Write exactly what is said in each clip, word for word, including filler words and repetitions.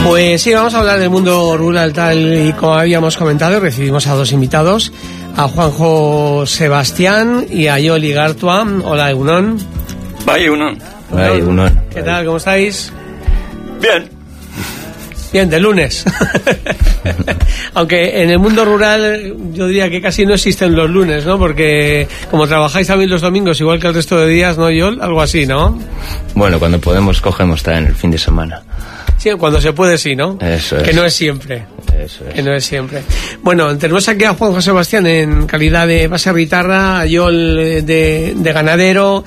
Pues sí, vamos a hablar del mundo rural tal y como habíamos comentado. Recibimos a dos invitados, a Juanjo Sebastián y a Yoli Gartua. Hola, Egunon. Vaya, Egunon. Vaya, Egunon. ¿Qué tal? ¿Cómo estáis? Bien. Bien, de lunes. Aunque en el mundo rural yo diría que casi no existen los lunes, ¿no? Porque como trabajáis también los domingos igual que el resto de días, ¿no, Yol? Algo así, ¿no? Bueno, cuando podemos cogemos también el fin de semana. Sí, cuando se puede, sí, ¿no? Eso es. Que no es siempre. Eso es. Que no es siempre. Bueno, tenemos aquí a Juanjo Sebastián en calidad de baserritarra, a Yol de, de ganadero.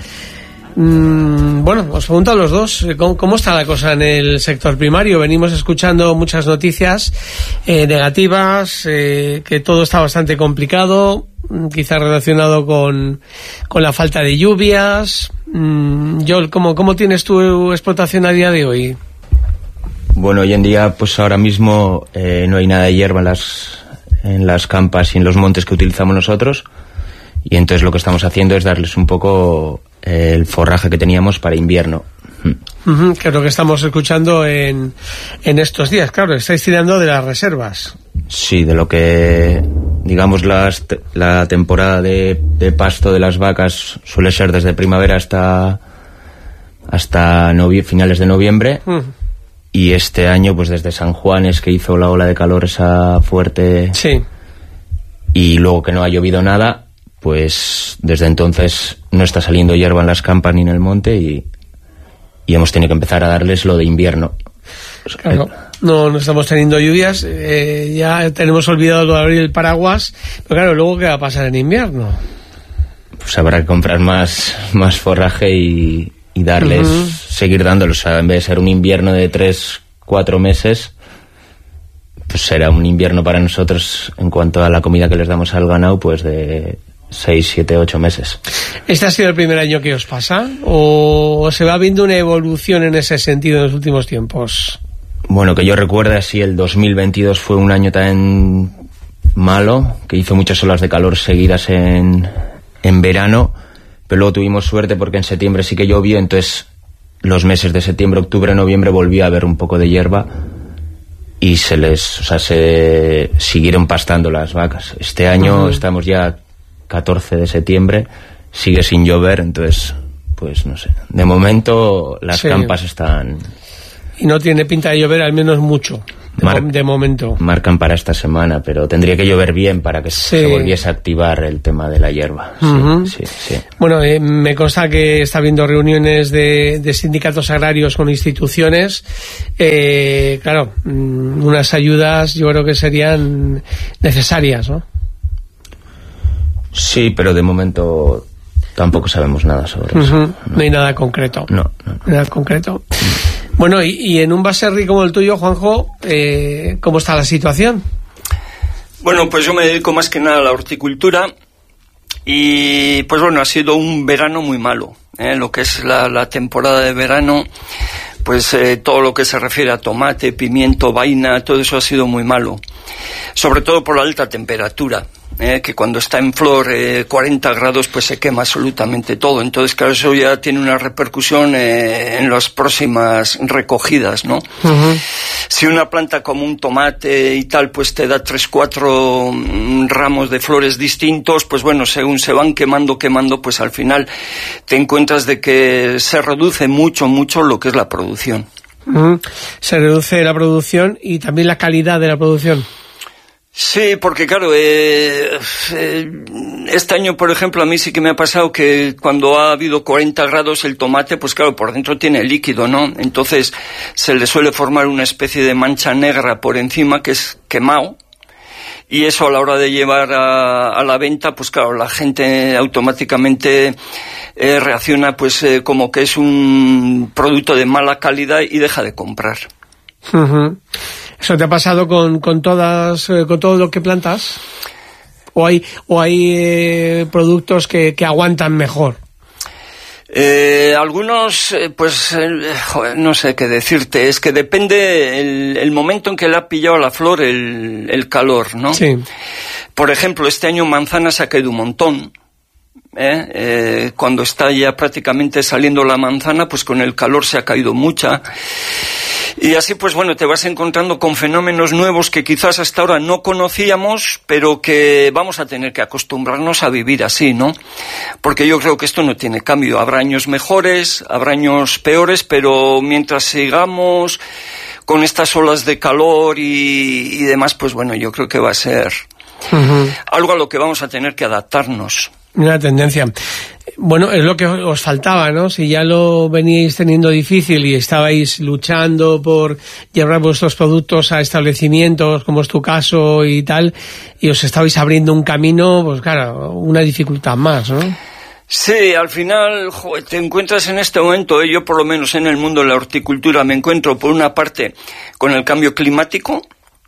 Mm, bueno, os pregunto a los dos, ¿cómo, ¿cómo está la cosa en el sector primario? Venimos escuchando muchas noticias eh, negativas, eh, que todo está bastante complicado, quizás relacionado con, con la falta de lluvias. Mm, Yol, ¿cómo, ¿cómo tienes tu explotación a día de hoy? Bueno, hoy en día, pues ahora mismo eh, no hay nada de hierba en las, en las campas y en los montes que utilizamos nosotros, y entonces lo que estamos haciendo es darles un poco eh, el forraje que teníamos para invierno. Uh-huh, que es lo que estamos escuchando en, en estos días. Claro, estáis tirando de las reservas. Sí, de lo que, digamos, las, la temporada de, de pasto de las vacas suele ser desde primavera hasta, hasta novie, finales de noviembre. Uh-huh. Y este año, pues desde San Juan es que hizo la ola de calor esa fuerte. Sí. Y luego que no ha llovido nada, pues desde entonces no está saliendo hierba en las campas ni en el monte, y, y hemos tenido que empezar a darles lo de invierno. Claro, no, no estamos teniendo lluvias, eh, ya tenemos olvidado lo de abrir el paraguas, pero claro, luego ¿qué va a pasar en invierno? Pues habrá que comprar más, más forraje y... y darles, uh-huh. seguir dándolos, o sea, en vez de ser un invierno de tres, cuatro meses, pues será un invierno para nosotros en cuanto a la comida que les damos al ganado, pues de seis, siete, ocho meses. ¿Este ha sido el primer año que os pasa? ¿O se va viendo una evolución en ese sentido en los últimos tiempos? Bueno, que yo recuerde, así el dos mil veintidós fue un año tan malo, que hizo muchas olas de calor seguidas en, en verano. Pero luego tuvimos suerte porque en septiembre sí que llovió, entonces los meses de septiembre, octubre, noviembre volvió a haber un poco de hierba y se les, o sea, se siguieron pastando las vacas. Este año uh-huh. estamos ya catorce de septiembre, sigue sin llover, entonces, pues no sé. De momento las sí. campas están... Y no tiene pinta de llover al menos mucho. De, Mar- de momento. Marcan para esta semana, pero tendría que llover bien para que sí. se volviese a activar el tema de la hierba. Uh-huh. Sí, sí, sí. Bueno, eh, me consta que está habiendo reuniones de, de sindicatos agrarios con instituciones. Eh, claro, unas ayudas yo creo que serían necesarias, ¿no? Sí, pero de momento tampoco sabemos nada sobre uh-huh. eso. No. no hay nada concreto. No, no, no. Nada concreto. Bueno, y, y en un baserri como el tuyo, Juanjo, eh, ¿cómo está la situación? Bueno, pues yo me dedico más que nada a la horticultura y pues bueno, ha sido un verano muy malo, ¿eh? Lo que es la, la temporada de verano, pues eh, todo lo que se refiere a tomate, pimiento, vaina, todo eso ha sido muy malo, sobre todo por la alta temperatura. Eh, que cuando está en flor eh, cuarenta grados pues se quema absolutamente todo, entonces claro, eso ya tiene una repercusión eh, en las próximas recogidas, ¿no? Uh-huh. Si una planta como un tomate y tal pues te da tres, cuatro mm, ramos de flores distintos, pues bueno, según se van quemando, quemando, pues al final te encuentras de que se reduce mucho, mucho lo que es la producción. Uh-huh. Se reduce la producción y también la calidad de la producción. Sí, porque claro, eh, eh, este año, por ejemplo, a mí sí que me ha pasado que cuando ha habido cuarenta grados el tomate, pues claro, por dentro tiene líquido, ¿no? Entonces se le suele formar una especie de mancha negra por encima que es quemado, y eso a la hora de llevar a, a la venta, pues claro, la gente automáticamente eh, reacciona pues eh, como que es un producto de mala calidad y deja de comprar. Uh-huh. ¿Eso te ha pasado con, con todas, eh, con todo lo que plantas? ¿O hay, o hay eh, productos que, que aguantan mejor? Eh, algunos, eh, pues, eh, joder, no sé qué decirte, es que depende el, el momento en que le ha pillado a la flor el, el calor, ¿no? Sí. Por ejemplo, este año manzana se ha caído un montón. ¿Eh? Eh, cuando está ya prácticamente saliendo la manzana, pues con el calor se ha caído mucha. Y así, pues bueno, te vas encontrando con fenómenos nuevos que quizás hasta ahora no conocíamos, pero que vamos a tener que acostumbrarnos a vivir así, ¿no? Porque yo creo que esto no tiene cambio. Habrá años mejores, habrá años peores, pero mientras sigamos con estas olas de calor y, y demás, pues bueno, yo creo que va a ser uh-huh. algo a lo que vamos a tener que adaptarnos. Una tendencia. Bueno, es lo que os faltaba, ¿no? Si ya lo veníais teniendo difícil y estabais luchando por llevar vuestros productos a establecimientos, como es tu caso y tal, y os estabais abriendo un camino, pues claro, una dificultad más, ¿no? Sí, al final joder, te encuentras en este momento, eh, yo por lo menos en el mundo de la horticultura me encuentro por una parte con el cambio climático,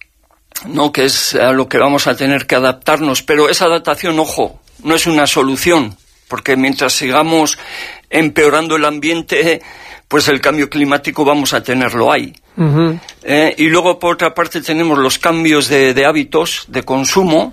¿no? Que es a lo que vamos a tener que adaptarnos, pero esa adaptación, ojo, no es una solución, porque mientras sigamos empeorando el ambiente, pues el cambio climático vamos a tenerlo ahí. Uh-huh. Eh, y luego, por otra parte, tenemos los cambios de, de hábitos de consumo,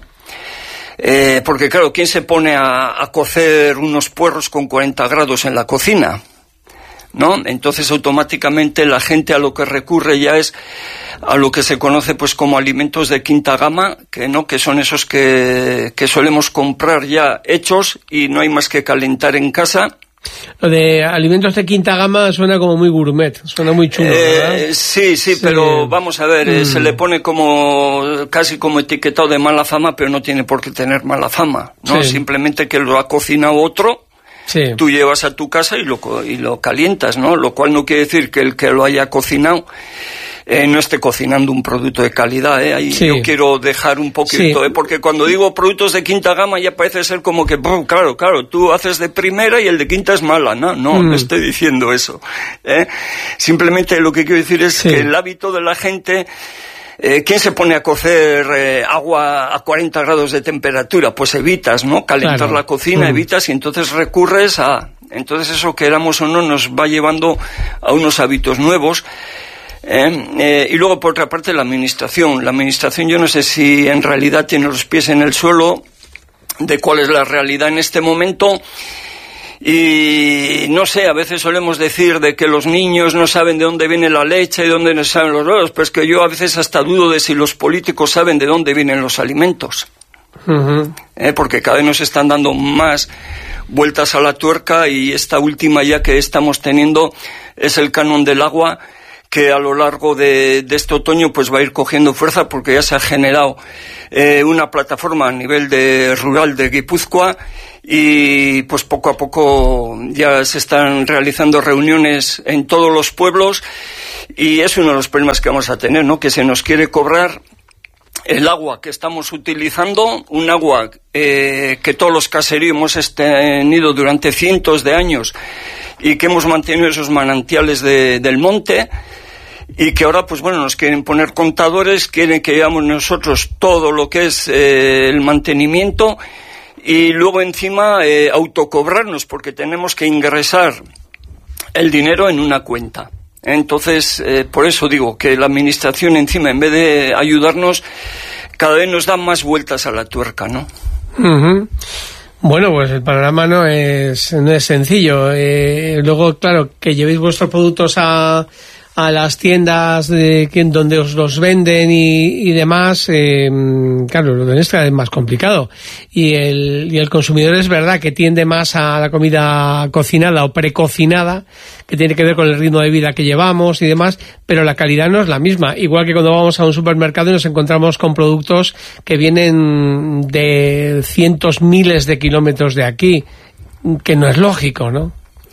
eh, porque claro, ¿quién se pone a, a cocer unos puerros con cuarenta grados en la cocina? ¿No? Entonces automáticamente la gente a lo que recurre ya es a lo que se conoce pues como alimentos de quinta gama, que no, que son esos que, que solemos comprar ya hechos y no hay más que calentar en casa. Lo de alimentos de quinta gama suena como muy gourmet, suena muy chulo, ¿verdad? Eh, sí, sí, sí, pero vamos a ver, mm. eh, se le pone como casi como etiquetado de mala fama, pero no tiene por qué tener mala fama, ¿no? Sí. Simplemente que lo ha cocinado otro. Sí. Tú llevas a tu casa y lo, y lo calientas, ¿no? Lo cual no quiere decir que el que lo haya cocinado eh, no esté cocinando un producto de calidad, ¿eh? Ahí sí. Yo quiero dejar un poquito, sí. ¿eh? Porque cuando digo productos de quinta gama ya parece ser como que, oh, claro, claro, tú haces de primera y el de quinta es mala, ¿no? No, mm. no estoy diciendo eso, ¿eh? Simplemente lo que quiero decir es sí. que el hábito de la gente... Eh, ¿Quién se pone a cocer eh, agua a cuarenta grados de temperatura? Pues evitas, ¿no? Calentar claro. la cocina, mm. evitas y entonces recurres a... Entonces eso, queramos o no, nos va llevando a unos hábitos nuevos. Eh, eh, y luego, por otra parte, la administración. La administración, yo no sé si en realidad tiene los pies en el suelo de cuál es la realidad en este momento. Y no sé, a veces solemos decir de que los niños no saben de dónde viene la leche y dónde no saben los huevos, pero es que yo a veces hasta dudo de si los políticos saben de dónde vienen los alimentos. Uh-huh. Eh, porque cada vez nos están dando más vueltas a la tuerca y esta última ya que estamos teniendo es el canon del agua, que a lo largo de, de este otoño pues va a ir cogiendo fuerza porque ya se ha generado eh, una plataforma a nivel de rural de Guipúzcoa y pues poco a poco ya se están realizando reuniones en todos los pueblos y es uno de los problemas que vamos a tener, ¿no? Que se nos quiere cobrar el agua que estamos utilizando, un agua eh, que todos los caseríos hemos tenido durante cientos de años y que hemos mantenido esos manantiales de, del monte y que ahora pues bueno nos quieren poner contadores, quieren que llevamos nosotros todo lo que es eh, el mantenimiento y luego encima eh, autocobrarnos porque tenemos que ingresar el dinero en una cuenta. Entonces, eh, por eso digo que la administración encima, en vez de ayudarnos, cada vez nos da más vueltas a la tuerca, ¿no? Uh-huh. Bueno, pues el panorama no es, no es sencillo. Eh, luego, claro, que llevéis vuestros productos a... a las tiendas de donde os los venden y, y demás, eh, claro, lo tenéis cada vez más complicado. Y el, y el consumidor es verdad que tiende más a la comida cocinada o precocinada, que tiene que ver con el ritmo de vida que llevamos y demás, pero la calidad no es la misma. Igual que cuando vamos a un supermercado y nos encontramos con productos que vienen de cientos, miles de kilómetros de aquí, que no es lógico, ¿no?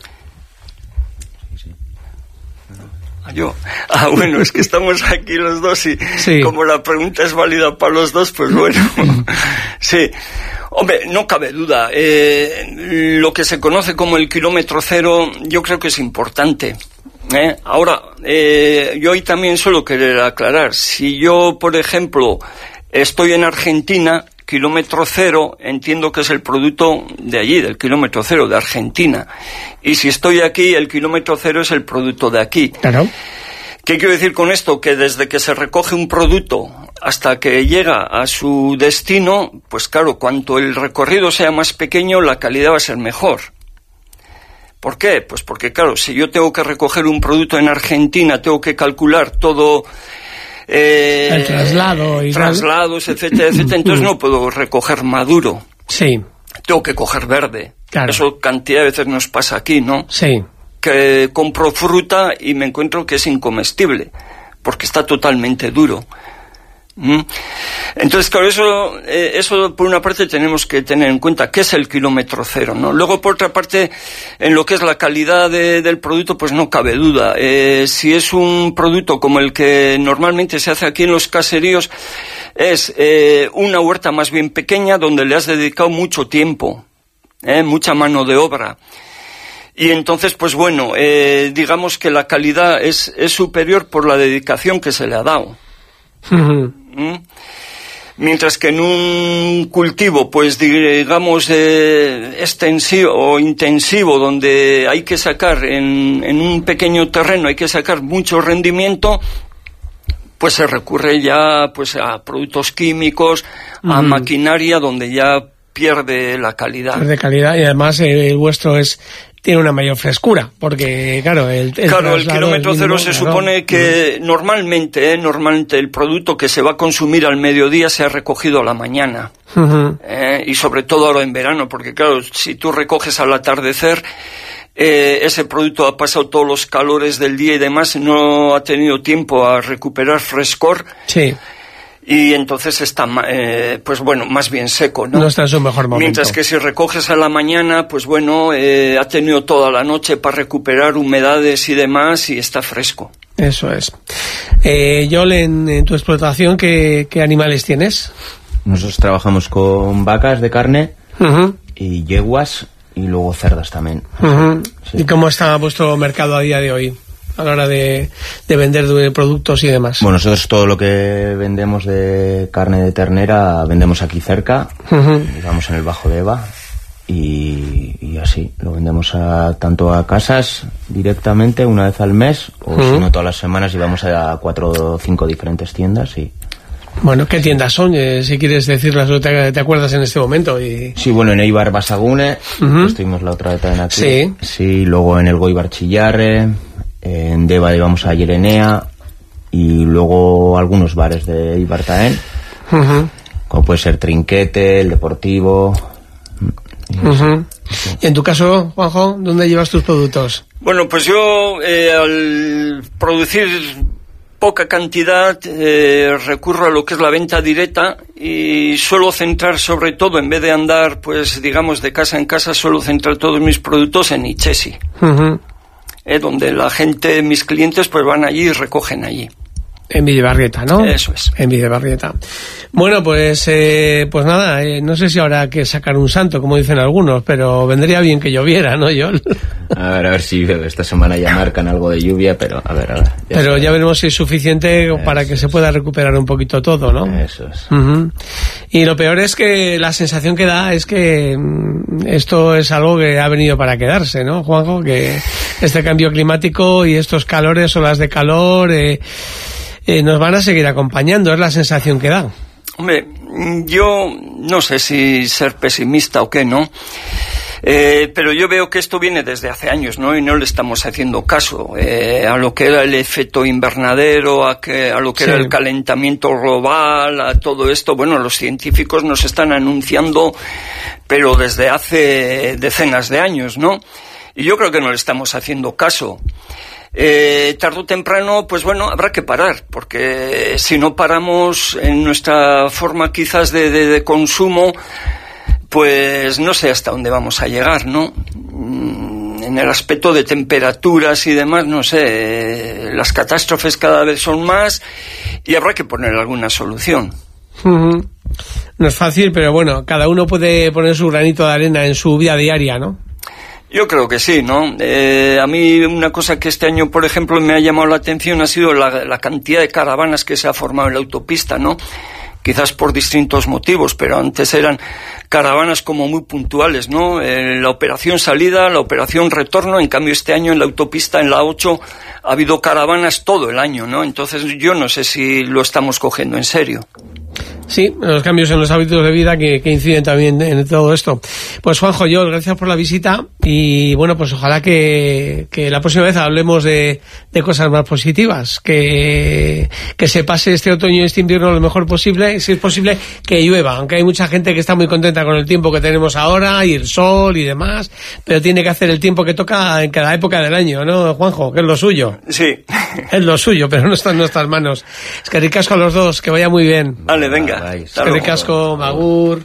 Yo, ah, bueno, es que estamos aquí los dos y sí. Como la pregunta es válida para los dos, pues bueno, sí. Hombre, no cabe duda, eh, lo que se conoce como el kilómetro cero yo creo que es importante. ¿eh? Ahora, eh, yo hoy también suelo querer aclarar, si yo, por ejemplo, estoy en Argentina, kilómetro cero, entiendo que es el producto de allí, del kilómetro cero, de Argentina. Y si estoy aquí, el kilómetro cero es el producto de aquí. Claro. ¿Qué quiero decir con esto? Que desde que se recoge un producto hasta que llega a su destino, pues claro, cuanto el recorrido sea más pequeño, la calidad va a ser mejor. ¿Por qué? Pues porque, claro, si yo tengo que recoger un producto en Argentina, tengo que calcular todo... Eh, el traslado y traslados, etcétera, etcétera, entonces no puedo recoger maduro. Sí. Tengo que coger verde. Claro. Eso cantidad de veces nos pasa aquí, ¿no? Sí. Que compro fruta y me encuentro que es incomestible, porque está totalmente duro. ¿Mm? Entonces, claro, eso, eh, eso por una parte tenemos que tener en cuenta qué es el kilómetro cero, ¿no? Luego, por otra parte, en lo que es la calidad de, del producto, pues no cabe duda. Eh, si es un producto como el que normalmente se hace aquí en los caseríos, es eh, una huerta más bien pequeña donde le has dedicado mucho tiempo, eh, mucha mano de obra. Y entonces, pues bueno, eh, digamos que la calidad es, es superior por la dedicación que se le ha dado. Uh-huh. ¿Mm? Mientras que en un cultivo, pues digamos, eh, extensivo o intensivo, donde hay que sacar en, en un pequeño terreno, hay que sacar mucho rendimiento, pues se recurre ya pues a productos químicos, uh-huh. a maquinaria, donde ya pierde la calidad. Pierde calidad, y además eh, el vuestro es... tiene una mayor frescura, porque claro, el, el claro, el kilómetro cero se claro. supone que uh-huh. normalmente, eh, normalmente el producto que se va a consumir al mediodía se ha recogido a la mañana, uh-huh. eh, y sobre todo ahora en verano, porque claro, si tú recoges al atardecer, eh, ese producto ha pasado todos los calores del día y demás, no ha tenido tiempo a recuperar frescor. Sí. Y entonces está, eh, pues bueno, más bien seco, ¿no? No está en su mejor momento. Mientras que si recoges a la mañana, pues bueno, eh, ha tenido toda la noche para recuperar humedades y demás y está fresco. Eso es. Eh, Joel, en, en tu explotación, ¿qué, ¿qué animales tienes? Nosotros trabajamos con vacas de carne uh-huh. y yeguas y luego cerdas también. Uh-huh. Sí. ¿Y cómo está vuestro mercado a día de hoy? A la hora de, de vender de productos y demás. Bueno, nosotros todo lo que vendemos de carne de ternera vendemos aquí cerca, uh-huh. digamos en el Bajo Deva, y, y así, lo vendemos a, tanto a casas directamente una vez al mes, o uh-huh. si no todas las semanas, y vamos a cuatro o cinco diferentes tiendas. Y bueno, ¿qué tiendas son? Eh, si quieres decirlas o te, te acuerdas en este momento. Y... Sí, bueno, en Eibar Basagune, uh-huh. estuvimos la otra vez también aquí. Sí. Sí, luego en el Goibar Chillarre, en Deva íbamos a Yerenea, y luego algunos bares de Eibar también, uh-huh. como puede ser Trinquete, el Deportivo. Y, uh-huh. ¿Y en tu caso, Juanjo, dónde llevas tus productos? Bueno, pues yo eh, al producir poca cantidad eh, recurro a lo que es la venta directa, y suelo centrar sobre todo, en vez de andar pues digamos de casa en casa, suelo centrar todos mis productos en Ichesi. Uh-huh. Eh, donde la gente, mis clientes, pues van allí y recogen allí. En Videbarrieta, ¿no? Eso es. En Videbarrieta. Bueno, pues eh, pues nada, eh, no sé si habrá que sacar un santo, como dicen algunos, pero vendría bien que lloviera, ¿no, Joel? A ver, a ver si esta semana ya marcan algo de lluvia, pero a ver, a ver. Ya pero sabes. Ya veremos si es suficiente Eso para que es. se pueda recuperar un poquito todo, ¿no? Eso es. Uh-huh. Y lo peor es que la sensación que da es que mm, esto es algo que ha venido para quedarse, ¿no, Juanjo? Que este cambio climático y estos calores, olas de calor, eh, eh, nos van a seguir acompañando, es la sensación que da. Hombre, yo no sé si ser pesimista o qué, ¿no? Eh, pero yo veo que esto viene desde hace años, ¿no? Y no le estamos haciendo caso eh, a lo que era el efecto invernadero, a, que, a lo que sí. era el calentamiento global, a todo esto. Bueno, los científicos nos están anunciando, pero desde hace decenas de años, ¿no? Y yo creo que no le estamos haciendo caso. Eh, tarde o temprano, pues bueno, habrá que parar, porque si no paramos en nuestra forma quizás de, de, de consumo, pues no sé hasta dónde vamos a llegar, ¿no? En el aspecto de temperaturas y demás, no sé, eh, las catástrofes cada vez son más y habrá que poner alguna solución. Uh-huh. No es fácil, pero bueno, cada uno puede poner su granito de arena en su vida diaria, ¿no? Yo creo que sí, ¿no? Eh, a mí una cosa que este año, por ejemplo, me ha llamado la atención ha sido la, la cantidad de caravanas que se ha formado en la autopista, ¿no? Quizás por distintos motivos, pero antes eran caravanas como muy puntuales, ¿no? Eh, la operación salida, la operación retorno, en cambio este año en la autopista, en la ocho, ha habido caravanas todo el año, ¿no? Entonces yo no sé si lo estamos cogiendo en serio. Sí, los cambios en los hábitos de vida que, que inciden también en todo esto. Pues Juanjo, yo, gracias por la visita y bueno, pues ojalá que, que la próxima vez hablemos de, de cosas más positivas, que, que se pase este otoño y este invierno lo mejor posible, si es posible que llueva, aunque hay mucha gente que está muy contenta con el tiempo que tenemos ahora y el sol y demás, pero tiene que hacer el tiempo que toca en cada época del año, ¿no, Juanjo? Que es lo suyo. Sí. Es lo suyo, pero no está en nuestras manos. Es que ricasco a los dos, que vaya muy bien. Vale, venga. Eskerrik asko, Magur.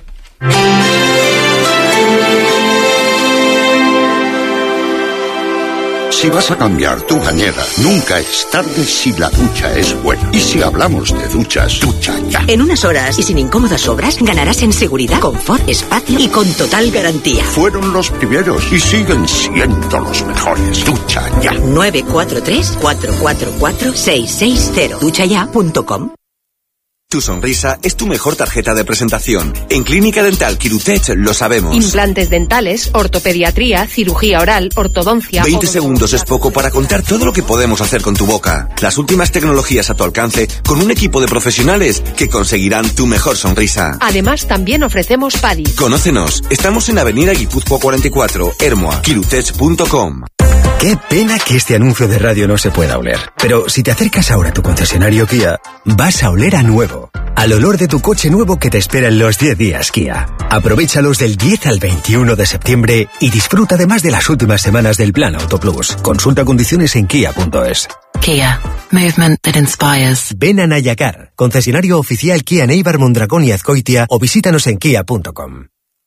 Si vas a cambiar tu bañera, nunca es tarde si la ducha es buena. Y si hablamos de duchas, ducha ya. En unas horas y sin incómodas obras, ganarás en seguridad, confort, espacio y con total garantía. Fueron los primeros y siguen siendo los mejores. Ducha ya. nueve cuatro tres, cuatro cuatro cuatro, seis seis cero. ducha ya punto com. Tu sonrisa es tu mejor tarjeta de presentación. En Clínica Dental Quirutech lo sabemos. Implantes dentales, ortopediatría, cirugía oral, ortodoncia... veinte segundos es poco para contar todo lo que podemos hacer con tu boca. Las últimas tecnologías a tu alcance con un equipo de profesionales que conseguirán tu mejor sonrisa. Además, también ofrecemos P A D I. Conócenos. Estamos en Avenida Guipúzcoa cuarenta y cuatro, Ermua, quirutech punto com. Qué pena que este anuncio de radio no se pueda oler. Pero si te acercas ahora a tu concesionario Kia, vas a oler a nuevo. Al olor de tu coche nuevo que te espera en los diez días Kia. Aprovéchalos del diez al veintiuno de septiembre y disfruta además de las últimas semanas del Plan Auto Plus. Consulta condiciones en kia punto es. Kia. Movement that inspires. Ven a Nayacar, concesionario oficial Kia en Eibar, Mondragón y Azcoitia, o visítanos en kia punto com.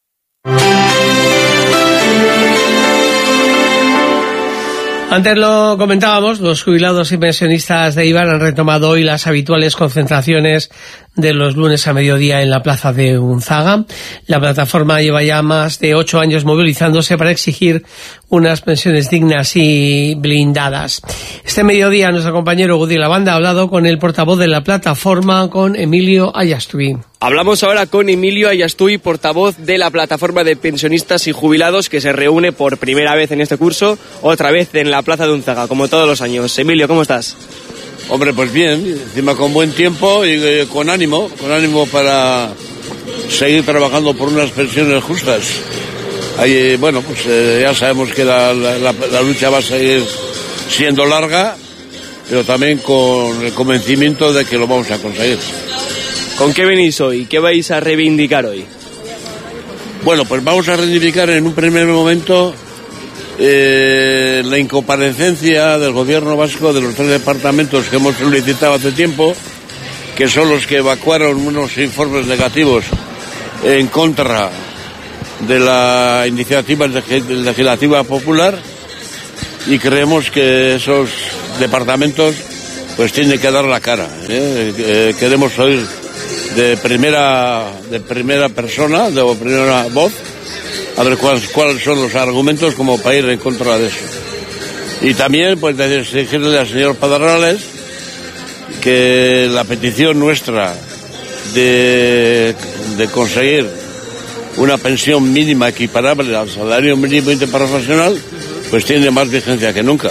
Antes lo comentábamos, los jubilados y pensionistas de Eibar han retomado hoy las habituales concentraciones de los lunes a mediodía en la plaza de Unzaga. La plataforma lleva ya más de ocho años movilizándose para exigir unas pensiones dignas y blindadas. Este mediodía nuestro compañero Gudi Lavanda ha hablado con el portavoz de la plataforma, con Emilio Ayastuy. Hablamos ahora con Emilio Ayastuy, portavoz de la plataforma de pensionistas y jubilados, que se reúne por primera vez en este curso, otra vez en la plaza de Unzaga, como todos los años. Emilio, ¿cómo estás? Hombre, pues bien, encima con buen tiempo y eh, con ánimo, con ánimo para seguir trabajando por unas pensiones justas. Ahí, eh, bueno, pues eh, ya sabemos que la, la, la, la lucha va a seguir siendo larga, pero también con el convencimiento de que lo vamos a conseguir. ¿Con qué venís hoy? ¿Qué vais a reivindicar hoy? Bueno, pues vamos a reivindicar en un primer momento eh, la incomparecencia del gobierno vasco de los tres departamentos que hemos solicitado hace tiempo, que son los que evacuaron unos informes negativos en contra de la iniciativa legislativa popular, y creemos que esos departamentos pues tienen que dar la cara, ¿eh? Eh, queremos oír de primera de primera persona, de primera voz, a ver cuáles, cuáles son los argumentos como para ir en contra de eso. Y también pues exigirle al señor Padrales que la petición nuestra de, de conseguir una pensión mínima equiparable al salario mínimo interprofesional pues tiene más vigencia que nunca.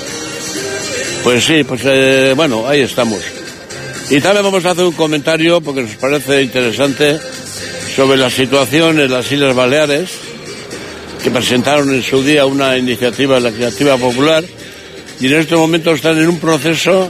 Pues sí, pues eh, bueno, ahí estamos. Y también vamos a hacer un comentario, porque nos parece interesante, sobre la situación en las Islas Baleares, que presentaron en su día una iniciativa legislativa popular, y en este momento están en un proceso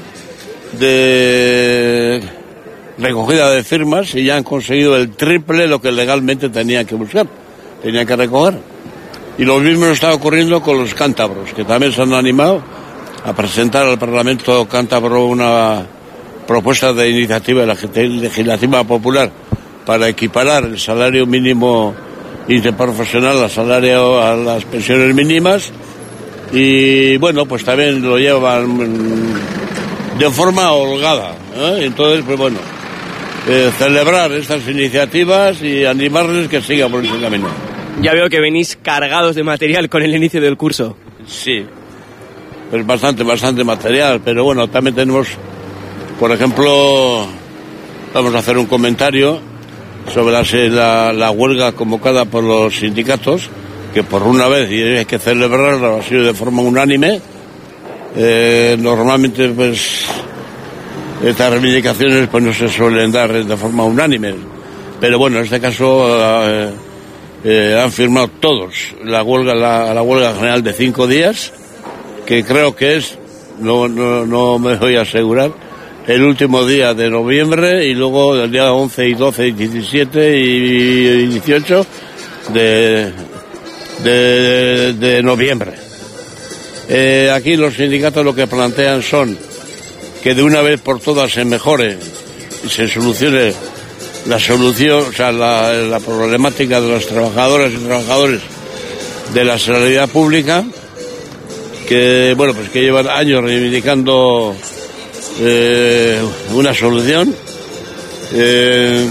de recogida de firmas y ya han conseguido el triple lo que legalmente tenían que buscar, tenían que recoger. Y lo mismo está ocurriendo con los cántabros, que también se han animado a presentar al Parlamento cántabro una propuesta de iniciativa legislativa popular para equiparar el salario mínimo interprofesional al salario, a las pensiones mínimas, y bueno, pues también lo llevan de forma holgada, ¿eh? Entonces, pues bueno, eh, celebrar estas iniciativas y animarles que sigan por ese camino. Ya veo que venís cargados de material con el inicio del curso. Sí, pues bastante, bastante material, pero bueno, también tenemos, por ejemplo, vamos a hacer un comentario sobre la, la, la huelga convocada por los sindicatos, que por una vez, y hay que celebrarla, ha sido de forma unánime. Eh, normalmente, pues, estas reivindicaciones pues no se suelen dar de forma unánime. Pero bueno, en este caso eh, eh, han firmado todos la huelga, la, la huelga general de cinco días, que creo que es, no, no, no me voy a asegurar, el último día de noviembre, y luego el día once y doce y diecisiete y dieciocho de, de, de noviembre. Eh, aquí los sindicatos lo que plantean son que de una vez por todas se mejore y se solucione la solución, o sea, la, la problemática de las trabajadoras y trabajadores de la sanidad pública, que bueno, pues que llevan años reivindicando eh, una solución. Eh,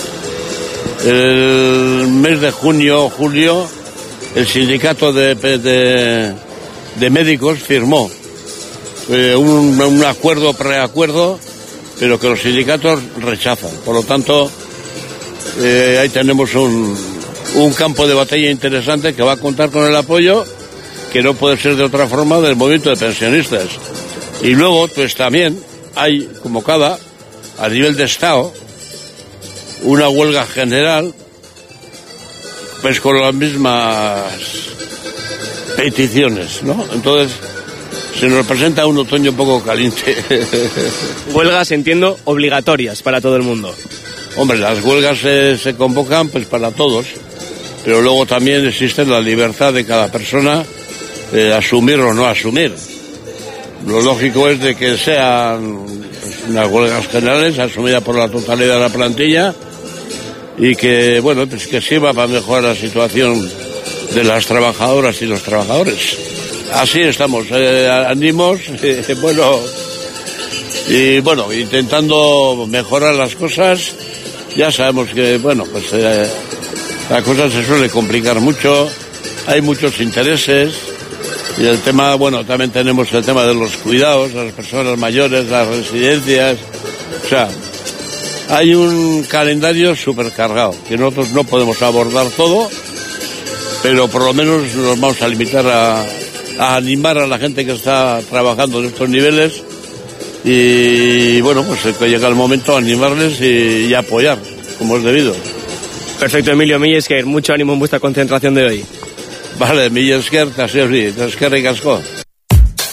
el mes de junio, julio, el sindicato de, de, de médicos firmó eh, un, un acuerdo, preacuerdo, pero que los sindicatos rechazan. Por lo tanto, eh, ahí tenemos un, un campo de batalla interesante que va a contar con el apoyo, que no puede ser de otra forma, del movimiento de pensionistas. Y luego, pues también hay convocada a nivel de Estado una huelga general, pues con las mismas peticiones, ¿no? Entonces se nos presenta un otoño un poco caliente. Huelgas, entiendo, obligatorias para todo el mundo. Hombre, las huelgas se, se convocan pues para todos, pero luego también existe la libertad de cada persona de asumir o no asumir. Lo lógico es de que sean pues, unas huelgas generales asumidas por la totalidad de la plantilla y que, bueno, pues que sirva para mejorar la situación de las trabajadoras y los trabajadores. Así estamos, eh, ánimos, eh, bueno, y bueno, intentando mejorar las cosas. Ya sabemos que, bueno, pues eh, la cosa se suele complicar mucho, hay muchos intereses, y el tema, bueno, también tenemos el tema de los cuidados, las personas mayores, las residencias, o sea, hay un calendario supercargado, que nosotros no podemos abordar todo, pero por lo menos nos vamos a limitar a, a animar a la gente que está trabajando en estos niveles y, bueno, pues que llega el momento a animarles y, y apoyar, como es debido. Perfecto, Emilio Millesker, mucho ánimo en vuestra concentración de hoy. Vale, Millesker, te has oído, te has que ricasco.